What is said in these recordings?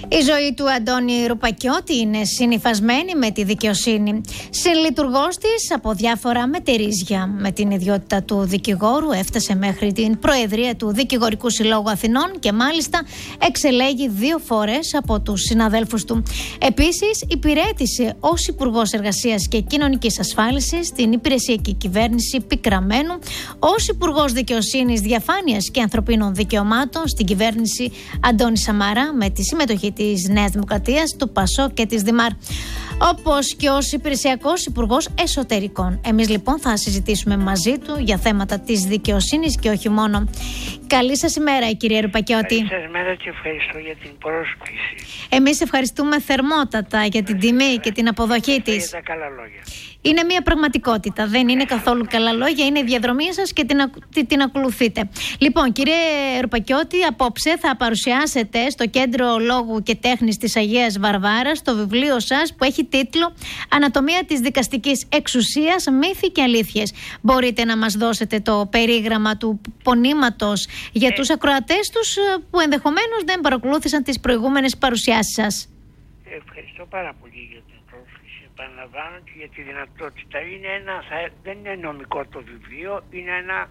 Η ζωή του Αντώνη Ρουπακιώτη είναι συνυφασμένη με τη δικαιοσύνη. Συλλειτουργός της από διάφορα μετερίζια. Με την ιδιότητα του δικηγόρου έφτασε μέχρι την Προεδρία του Δικηγορικού Συλλόγου Αθηνών και μάλιστα εξελέγει 2 φορές από τους συναδέλφους του. Επίσης, υπηρέτησε ως Υπουργός Εργασίας και Κοινωνικής Ασφάλισης στην υπηρεσιακή κυβέρνηση Πικραμένου, ως Υπουργός Δικαιοσύνης, Διαφάνειας και Ανθρωπίνων Δικαιωμάτων στην κυβέρνηση Αντώνη Σαμαρά, με τη συμμετοχή της Νέας Δημοκρατίας, του ΠΑΣΟΚ και της ΔΙΜΑΡ, όπως και ως υπηρεσιακός Υπουργός Εσωτερικών. Εμείς λοιπόν θα συζητήσουμε μαζί του για θέματα της δικαιοσύνης και όχι μόνο. Καλή σας ημέρα, κύριε Ρουπακιώτη. Καλή σας ημέρα και ευχαριστώ για την πρόσκληση. Εμείς ευχαριστούμε θερμότατα για την τιμή και την αποδοχή της. Για τα καλά λόγια. Είναι μια πραγματικότητα, δεν είναι καθόλου καλά λόγια, είναι η διαδρομή σας και την ακολουθείτε. Λοιπόν, κύριε Ρουπακιώτη, απόψε θα παρουσιάσετε στο Κέντρο Λόγου και Τέχνης της Αγίας Βαρβάρας το βιβλίο σας που έχει τίτλο «Ανατομία της δικαστικής εξουσίας, μύθοι και αλήθειες». Μπορείτε να μας δώσετε το περίγραμμα του πονήματος για τους ακροατές τους που ενδεχομένως δεν παρακολούθησαν τις προηγούμενες παρουσιάσεις σας? Ευχαριστώ πάρα πολύ για την πρόσκληση. Επαναλαμβάνω και για τη δυνατότητα. Δεν είναι νομικό το βιβλίο, είναι ένα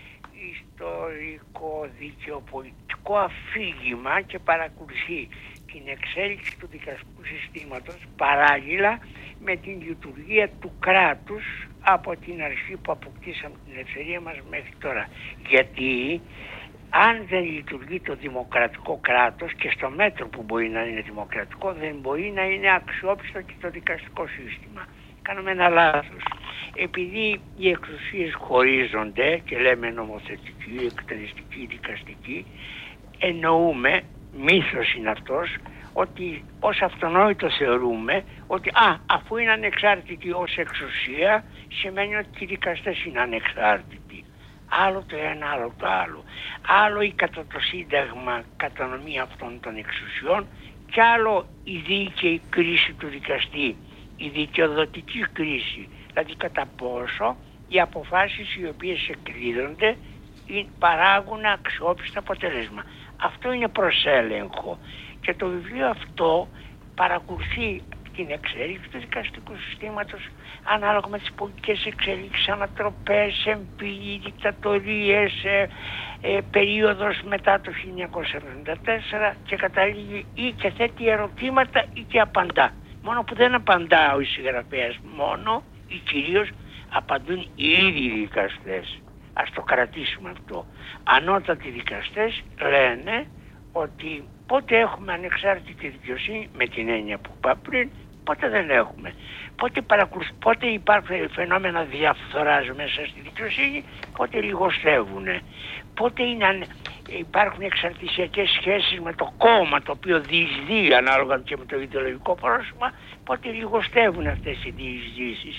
ιστορικό δικαιοπολιτικό αφήγημα και παρακολουθεί την εξέλιξη του δικαστικού συστήματος παράλληλα με την λειτουργία του κράτους από την αρχή που αποκτήσαμε την ελευθερία μας μέχρι τώρα. Γιατί αν δεν λειτουργεί το δημοκρατικό κράτος, και στο μέτρο που μπορεί να είναι δημοκρατικό, δεν μπορεί να είναι αξιόπιστο και το δικαστικό σύστημα. Κάνουμε ένα λάθος. Επειδή οι εξουσίες χωρίζονται και λέμε νομοθετική, εκτελεστική, δικαστική, εννοούμε, μύθος είναι αυτός, ότι ως αυτονόητο θεωρούμε ότι αφού είναι ανεξάρτητοι ως εξουσία, σημαίνει ότι οι δικαστές είναι ανεξάρτητοι. Άλλο το ένα, άλλο το άλλο. Άλλο η κατά το Σύνταγμα κατανομή αυτών των εξουσιών και άλλο η δίκαιη κρίση του δικαστή, η δικαιοδοτική κρίση. Δηλαδή κατά πόσο οι αποφάσεις οι οποίες εκδίδονται παράγουν αξιόπιστο αποτέλεσμα. Αυτό είναι προς έλεγχο και το βιβλίο αυτό παρακολουθεί την εξέλιξη του δικαστικού συστήματος ανάλογα με τις πολιτικές εξέλιξεις, ανατροπές, εμπειρίες, δικτατορίες, περίοδος μετά το 1974 και καταλήγει ή και θέτει ερωτήματα ή και απαντά. Μόνο που δεν απαντά ο συγγραφέας μόνο ή κυρίως απαντούν οι ίδιοι δικαστές. Ας το κρατήσουμε αυτό. Ανώτατοι δικαστές λένε ότι πότε έχουμε ανεξάρτητη δικαιοσύνη με την έννοια που είπα πριν, πότε δεν έχουμε. Πότε υπάρχουν φαινόμενα διαφθοράς μέσα στη δικαιοσύνη, πότε λιγοστεύουν. Πότε υπάρχουν εξαρτησιακές σχέσεις με το κόμμα το οποίο διεισδύει ανάλογα και με το ιδεολογικό πρόσωπο, πότε λιγοστεύουν αυτές οι διεισδύσεις.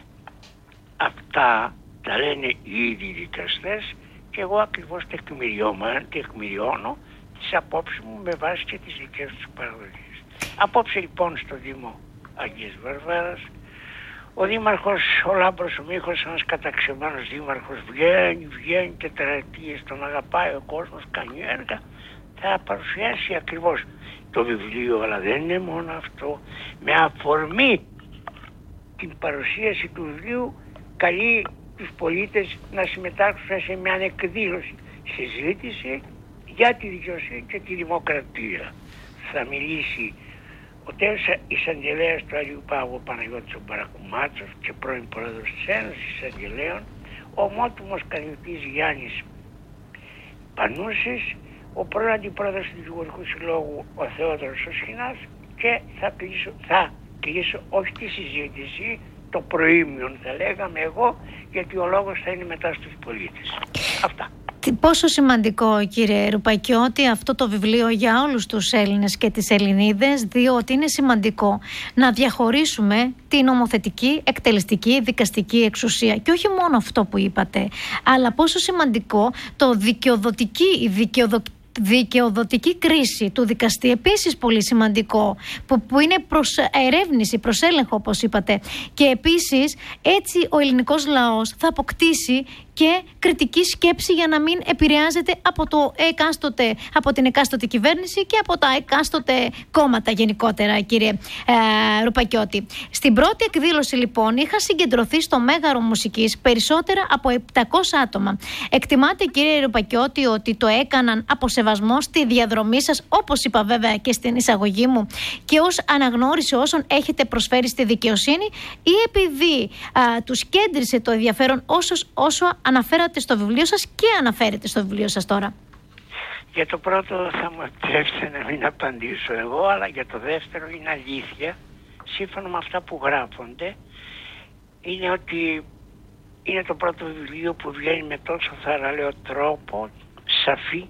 Αυτά τα λένε οι ίδιοι δικαστές και εγώ ακριβώς τεκμηριώνω τις απόψεις μου με βάση και τις δικές τους παραδοχές. Απόψε λοιπόν στο Δήμο Αγίας Βαρβάρας, ο δήμαρχος, ο Λάμπρος ο Μίχος, ένας καταξιωμένος δήμαρχος, βγαίνει τετραετίες, τον αγαπάει ο κόσμος, κάνει έργα, θα παρουσιάσει ακριβώς το βιβλίο, αλλά δεν είναι μόνο αυτό. Με αφορμή την παρουσίαση του βιβλίου καλεί τους πολίτες να συμμετάσχουν σε μια εκδήλωση, συζήτηση για τη δικαιοσύνη και τη δημοκρατία. Θα μιλήσει ο τέος εισαγγελέας του Αγίου Πάγου Παναγιώτης ο Μπαρακουμάτσος και πρώην πρόεδρος της Ένωσης Εισαγγελέων, ο ομότιμος καλλιτής Γιάννης Πανούσης, ο πρώην αντιπρόεδρος του Δικηγορικού Συλλόγου ο Θεόδωρος ο Σχοινάς, και θα κλείσω όχι τη συζήτηση, το προήμιον θα λέγαμε εγώ, γιατί ο λόγος θα είναι μετά στους πολίτες. Αυτά. Πόσο σημαντικό, κύριε Ρουπακιώτη, αυτό το βιβλίο για όλους τους Έλληνες και τις Ελληνίδες, διότι είναι σημαντικό να διαχωρίσουμε την νομοθετική, εκτελεστική, δικαστική εξουσία. Και όχι μόνο αυτό που είπατε, αλλά πόσο σημαντικό το δικαιοδοτική κρίση του δικαστή, επίσης πολύ σημαντικό, που είναι προς ερεύνηση, προς έλεγχο όπως είπατε. Και επίσης έτσι ο ελληνικός λαός θα αποκτήσει και κριτική σκέψη για να μην επηρεάζεται από την εκάστοτε κυβέρνηση και από τα εκάστοτε κόμματα γενικότερα, κύριε Ρουπακιώτη. Στην πρώτη εκδήλωση λοιπόν είχα συγκεντρωθεί στο Μέγαρο Μουσικής περισσότερα από 700 άτομα. Εκτιμάτε, κύριε Ρουπακιώτη, ότι το έκαναν από σεβασμό στη διαδρομή σας, όπως είπα βέβαια και στην εισαγωγή μου, και ως αναγνώριση όσων έχετε προσφέρει στη δικαιοσύνη, ή επειδή τους κέντρισε το ενδιαφέρον όσο αναφέρατε στο βιβλίο σας και αναφέρετε στο βιβλίο σας τώρα? Για το πρώτο θα μου επιτρέψετε να μην απαντήσω εγώ, αλλά για το δεύτερο είναι αλήθεια, σύμφωνα με αυτά που γράφονται, είναι ότι είναι το πρώτο βιβλίο που βγαίνει με τόσο θαραλέο τρόπο, σαφή,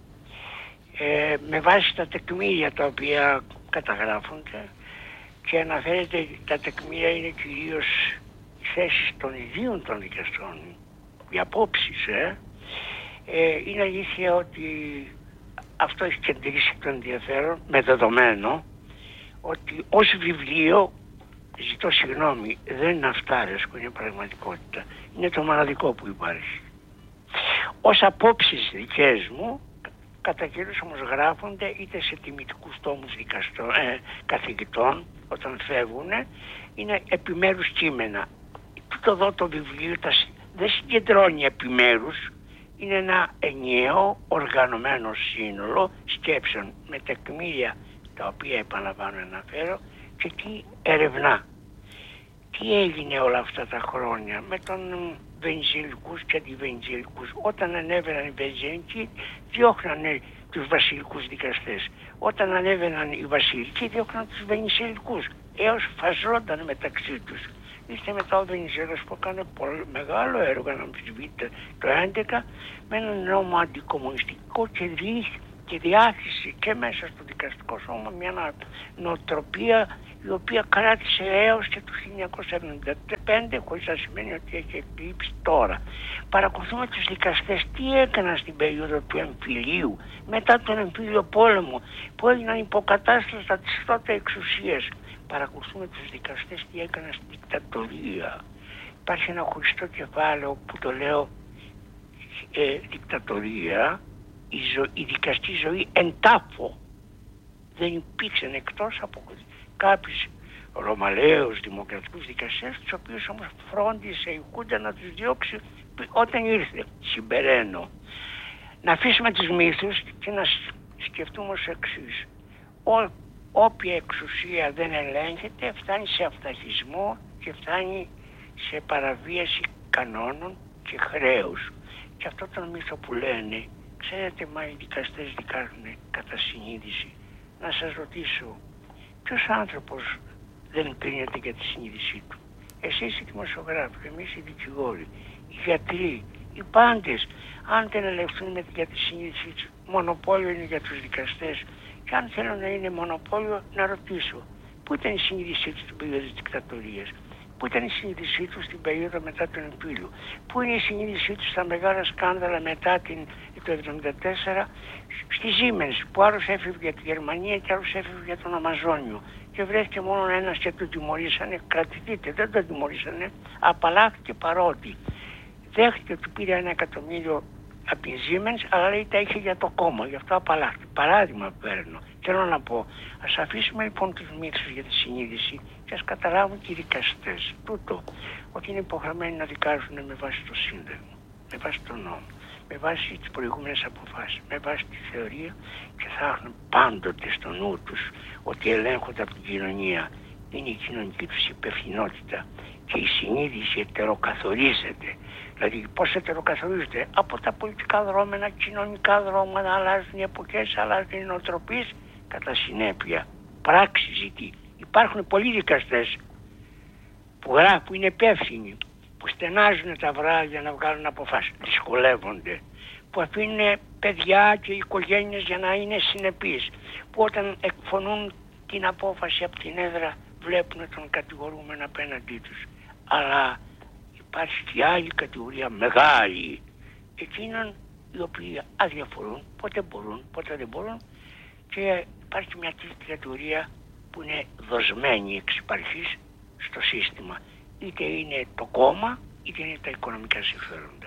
με βάση τα τεκμήρια τα οποία καταγράφονται, και αναφέρεται, τα τεκμήρια είναι κυρίως οι θέσεις των ιδίων των δικαστών, οι απόψεις. Είναι αλήθεια ότι αυτό έχει κεντρήσει το ενδιαφέρον, με δεδομένο ότι ως βιβλίο, ζητώ συγγνώμη, δεν είναι αυτάρεσκο, είναι πραγματικότητα. Είναι το μοναδικό που υπάρχει. Ως απόψεις δικές μου, κατά καιρούς όμως γράφονται είτε σε τιμητικούς τόμους καθηγητών όταν φεύγουν, είναι επιμέρους κείμενα. Τούτο εδώ το βιβλίο δεν συγκεντρώνει επιμέρους, είναι ένα ενιαίο οργανωμένο σύνολο σκέψεων με τεκμήρια τα οποία επαναλαμβάνω αναφέρω και τι ερευνά. Τι έγινε όλα αυτά τα χρόνια με τον βενιζελικούς και αντιβενιζελικούς? Όταν ανέβαιναν οι βενιζελικοί διώχνανε τους βασιλικούς δικαστές. Όταν ανέβαιναν οι βασιλικοί διώχναν τους βενιζελικούς, έως φαζόνταν μεταξύ τους. Ήρθε μετά ο Βενιζέλος που έκανε πολύ μεγάλο έργο, να αμφισβητείτε, το 2011, με έναν νόμο αντικομμουνιστικό και διάχυσε και μέσα στο δικαστικό σώμα μια νοοτροπία η οποία κράτησε έως και το 1975, χωρίς να σημαίνει ότι έχει εκλείψει τώρα. Παρακολουθούμε τους δικαστές τι έκαναν στην περίοδο του εμφυλίου, μετά τον εμφύλιο πόλεμο, που έγιναν υποκατάστατα τις τότε εξουσίες. Παρακολουθούμε τους δικαστές τι έκαναν στην δικτατορία. Υπάρχει ένα χωριστό κεφάλαιο που το λέω δικτατορία, η δικαστική ζωή εν τάφο. Δεν υπήρξαν εκτός από κάποιους ρωμαλαίους δημοκρατικούς δικαστές, τους οποίους όμως φρόντισε η Χούντα να τους διώξει όταν ήρθε. Συμπεραίνω. Να αφήσουμε τους μύθους και να σκεφτούμε ως εξής. Όποια εξουσία δεν ελέγχεται φτάνει σε αυταρχισμό και φτάνει σε παραβίαση κανόνων και χρέους. Και αυτό το μύθο που λένε, ξέρετε, μα οι δικαστές δικάζουν κατά συνείδηση. Να σας ρωτήσω, ποιος άνθρωπος δεν κρίνεται για τη συνείδησή του? Εσείς οι δημοσιογράφοι, εμείς οι δικηγόροι, οι γιατροί, οι πάντες, αν δεν ελευθερούν για τη συνείδησή τους, μονοπόλιο είναι για τους δικαστές. Και αν θέλω να είναι μονοπόλιο, να ρωτήσω, πού ήταν η συνείδησή του στην περίοδο της δικτατορίας? Πού ήταν η συνείδησή του στην περίοδο μετά τον εμφύλιο? Πού είναι η συνείδησή του στα μεγάλα σκάνδαλα μετά το 1974 στη Siemens, που άλλος έφευγε για τη Γερμανία και άλλος έφευγε για τον Αμαζόνιο και βρέθηκε μόνο ένας και τον τιμωρήσανε? Κρατηθείτε, δεν τον τιμωρήσανε, απαλλάχθηκε παρότι δέχτηκε ότι πήρε 1 εκατομμύριο από την Siemens, αλλά λέει τα είχε για το κόμμα, γι' αυτό απαλλάχθηκε. Παράδειγμα παίρνω. Θέλω να πω, ας αφήσουμε λοιπόν τους μύθους για τη συνείδηση και ας καταλάβουν και οι δικαστές τούτο, ότι είναι υποχρεωμένοι να δικάζουν με βάση το Σύνταγμα, με βάση τον νόμο, με βάση τις προηγούμενες αποφάσεις, με βάση τη θεωρία, και θα έχουν πάντοτε στο νου τους ότι ελέγχονται από την κοινωνία. Είναι η κοινωνική τους υπευθυνότητα και η συνείδηση ετεροκαθορίζεται. Δηλαδή πώς ετεροκαθορίζεται? Από τα πολιτικά δρόμενα, κοινωνικά δρόμενα, αλλάζουν οι εποχές, αλλάζουν οι νοοτροπίες, κατά συνέπεια πράξη ζητεί. Υπάρχουν πολλοί δικαστές που είναι υπεύθυνοι, που στενάζουν τα βράδια να βγάλουν αποφάσεις, δυσκολεύονται, που αφήνουν παιδιά και οικογένειες για να είναι συνεπείς, που όταν εκφωνούν την απόφαση από την έδρα βλέπουν τον κατηγορούμενο απέναντί τους. Αλλά υπάρχει και άλλη κατηγορία μεγάλη εκείνων οι οποίοι αδιαφορούν, πότε μπορούν, πότε δεν μπορούν, και υπάρχει μια τρίτη κατηγορία που είναι δοσμένη εξ υπαρχής στο σύστημα. Είτε είναι το κόμμα, είτε είναι τα οικονομικά συμφέροντα.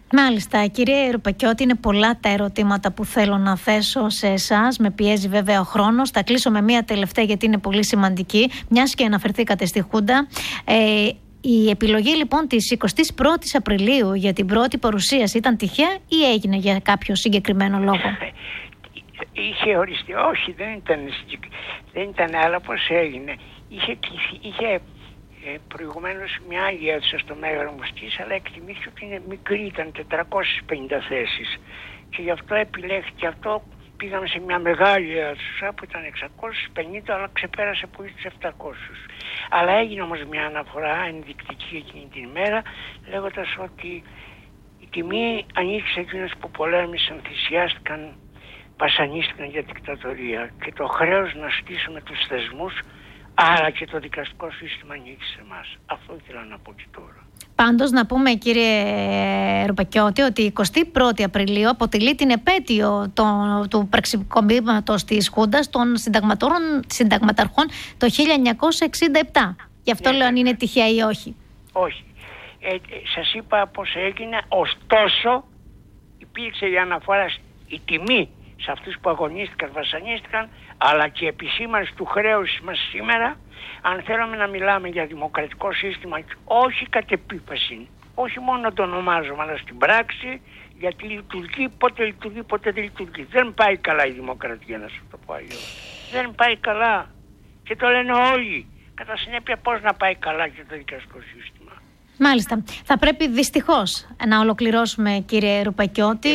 Μάλιστα, κύριε Ρουπακιώτη, είναι πολλά τα ερωτήματα που θέλω να θέσω σε εσάς. Με πιέζει βέβαια ο χρόνος. Θα κλείσω με μία τελευταία γιατί είναι πολύ σημαντική, μιας και αναφερθήκατε στη Χούντα. Η επιλογή λοιπόν της 21ης Απριλίου για την πρώτη παρουσίαση ήταν τυχαία ή έγινε για κάποιο συγκεκριμένο λόγο? Είχε οριστεί, όχι, δεν ήταν, αλλά πώς έγινε. Είχε προηγουμένως μια άλλη αίθουσα στο Μέγαρο Μουστής, αλλά εκτιμήθηκε ότι είναι μικρή, ήταν 450 θέσεις. Και γι' αυτό επιλέχθηκε αυτό. Πήγαμε σε μια μεγάλη αίθουσα που ήταν 650, αλλά ξεπέρασε πολύ τους 700. Αλλά έγινε όμως μια αναφορά ενδεικτική εκείνη την ημέρα, λέγοντας ότι η τιμή ανοίξει εκείνους που πολέμησαν, θυσιάστηκαν, βασανίστηκαν για δικτατορία, και το χρέος να στήσουμε τους θεσμούς, άρα και το δικαστικό σύστημα ανοίξει σε εμάς. Αυτό ήθελα να πω και τώρα. Πάντως να πούμε, κύριε Ρουπακιώτη, ότι η 21η Απριλίου αποτελεί την επέτειο του πραξικοπήματος της Χούντας των συνταγματαρχών το 1967. Γι' αυτό λέω αν είναι τυχαία ή όχι. Όχι. Σας είπα πώς έγινε, ωστόσο υπήρξε η αναφορά, η τιμή σε αυτούς που αγωνίστηκαν, βασανίστηκαν, αλλά και επισήμανση του χρέους μας σήμερα, αν θέλουμε να μιλάμε για δημοκρατικό σύστημα, όχι κατ' επίφαση, όχι μόνο να το ονομάζουμε, αλλά στην πράξη, γιατί λειτουργεί, πότε δεν λειτουργεί. Δεν πάει καλά η δημοκρατία, να σας το πω αλλιώς. Δεν πάει καλά. Και το λένε όλοι. Κατά συνέπεια, πώς να πάει καλά και το δικαστικό σύστημα? Μάλιστα. Θα πρέπει δυστυχώς να ολοκληρώσουμε, κύριε Ρουπακιώτη.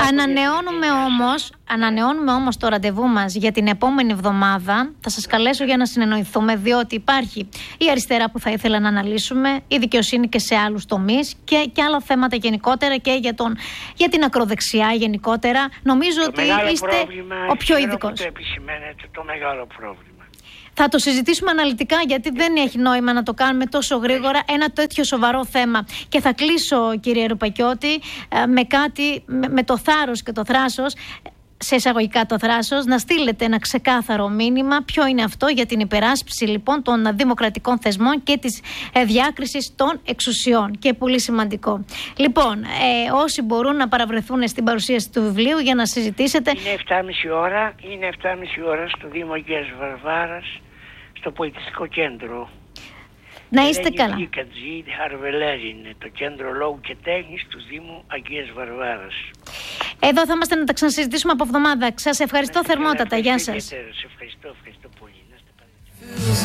Ανανεώνουμε όμως το ραντεβού μας για την επόμενη εβδομάδα. Θα σας καλέσω για να συνεννοηθούμε, διότι υπάρχει η αριστερά που θα ήθελα να αναλύσουμε, η δικαιοσύνη και σε άλλους τομείς και άλλα θέματα γενικότερα και για την ακροδεξιά γενικότερα. Νομίζω ότι είστε ο πιο ειδικός. Το επισημαίνετε, το μεγάλο πρόβλημα. Θα το συζητήσουμε αναλυτικά, γιατί δεν έχει νόημα να το κάνουμε τόσο γρήγορα ένα τέτοιο σοβαρό θέμα. Και θα κλείσω, κύριε Ρουπακιώτη, με κάτι, με το θάρρος και το θράσος, σε εισαγωγικά το θράσος, να στείλετε ένα ξεκάθαρο μήνυμα. Ποιο είναι αυτό? Για την υπεράσπιση λοιπόν των δημοκρατικών θεσμών και της διάκρισης των εξουσιών. Και πολύ σημαντικό. Λοιπόν, όσοι μπορούν να παραβρεθούν στην παρουσίαση του βιβλίου για να συζητήσετε. Είναι 7.30 ώρα στο Δήμο Αγίας Βαρβάρας, στο πολιτιστικό κέντρο. Να είστε καλά. Είναι το κέντρο λόγου και τέχνης του Δήμου Αγίας Βαρβάρας. Εδώ θα είμαστε να τα ξανασυζητήσουμε από εβδομάδα. Σας ευχαριστώ θερμότατα. Γεια σας. Ευχαριστώ πολύ.